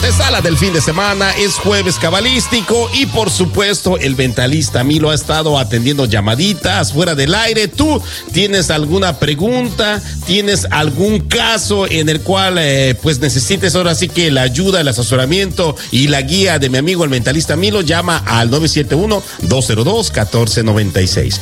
antesala del fin de semana, es jueves cabalístico y por supuesto el mentalista Milo ha estado atendiendo llamaditas fuera del aire. ¿Tú tienes alguna pregunta? ¿Tienes algún caso en el cual pues necesites ahora sí que la ayuda, el asesoramiento y la guía de mi amigo el mentalista Milo? Llama al 971-202-1496.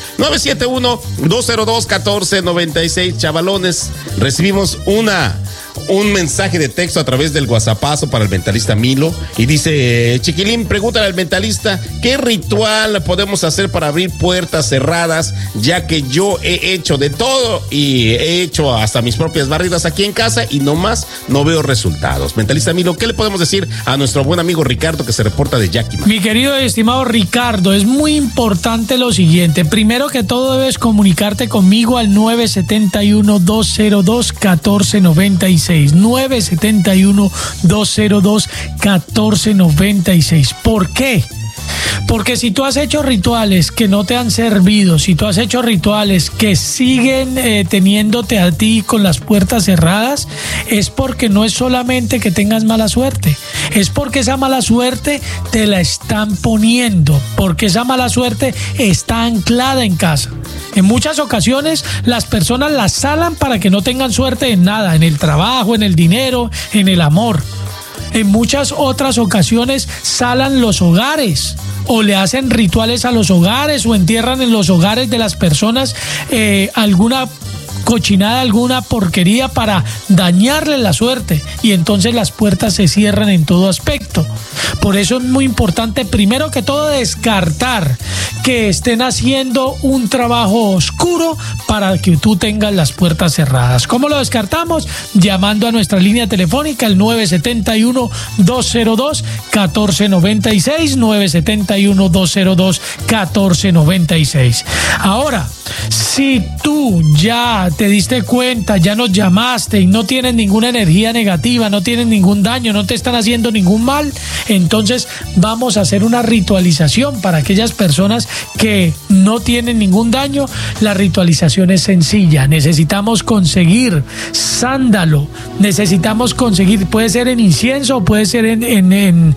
971-202-1496. Chavalones, recibimos un mensaje de texto a través del WhatsAppazo para el mentalista Milo y dice: Chiquilín, pregúntale al mentalista ¿qué ritual podemos hacer para abrir puertas cerradas? Ya que yo he hecho de todo y he hecho hasta mis propias barridas aquí en casa y nomás no veo resultados. Mentalista Milo, ¿qué le podemos decir a nuestro buen amigo Ricardo que se reporta de Yakima? Mi querido y estimado Ricardo, es muy importante lo siguiente. Primero que todo debes comunicarte conmigo al 971-202-1496. 971-202-1496. ¿Por qué? Porque si tú has hecho rituales que no te han servido, si tú has hecho rituales que siguen teniéndote a ti con las puertas cerradas, es porque no es solamente que tengas mala suerte, es porque esa mala suerte te la están poniendo, porque esa mala suerte está anclada en casa. En muchas ocasiones las personas las salan para que no tengan suerte en nada, en el trabajo, en el dinero, en el amor. En muchas otras ocasiones salan los hogares o le hacen rituales a los hogares o entierran en los hogares de las personas alguna cochinada, alguna porquería para dañarle la suerte, y entonces las puertas se cierran en todo aspecto. Por eso es muy importante, primero que todo, descartar que estén haciendo un trabajo oscuro para que tú tengas las puertas cerradas. ¿Cómo lo descartamos? Llamando a nuestra línea telefónica al 971-202-1496, 971-202-1496. Ahora, si tú ya te diste cuenta, ya nos llamaste y no tienes ninguna energía negativa, no tienes ningún daño, no te están haciendo ningún mal, entonces vamos a hacer una ritualización para aquellas personas que no tienen ningún daño. La ritualización es sencilla. Necesitamos conseguir sándalo, necesitamos conseguir, puede ser en incienso o puede ser en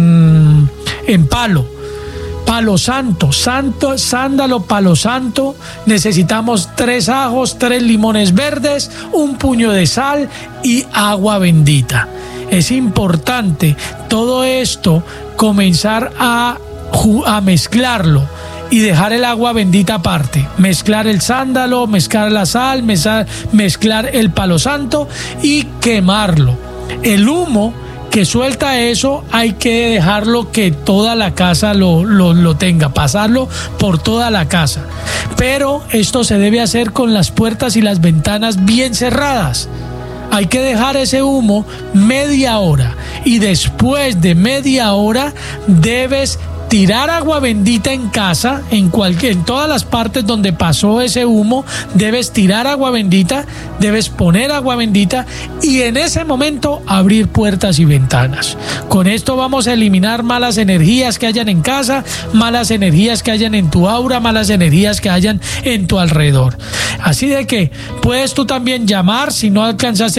palo santo, sándalo, palo santo. Necesitamos 3 ajos, 3 limones verdes, un puño de sal y agua bendita. Es importante todo esto comenzar a mezclarlo y dejar el agua bendita aparte, mezclar el sándalo, mezclar la sal, mezclar el palo santo y quemarlo. El humo que suelta eso hay que dejarlo que toda la casa lo tenga, pasarlo por toda la casa. Pero esto se debe hacer con las puertas y las ventanas bien cerradas. Hay que dejar ese humo media hora y después de media hora debes tirar agua bendita en casa, en todas las partes donde pasó ese humo, debes tirar agua bendita, debes poner agua bendita y en ese momento abrir puertas y ventanas. Con esto vamos a eliminar malas energías que hayan en casa, malas energías que hayan en tu aura, malas energías que hayan en tu alrededor. Así de que puedes tú también llamar, si no alcanzaste